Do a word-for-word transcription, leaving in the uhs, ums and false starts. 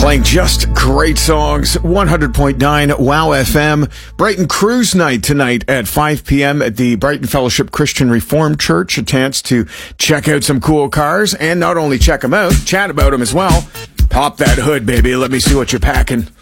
Playing just great songs. one hundred point nine Wow F M. Brighton Cruise Night tonight at five p.m. at the Brighton Fellowship Christian Reformed Church. A chance to check out some cool cars and not only check them out, chat about them as well. Pop that hood, baby. Let me see what you're packing.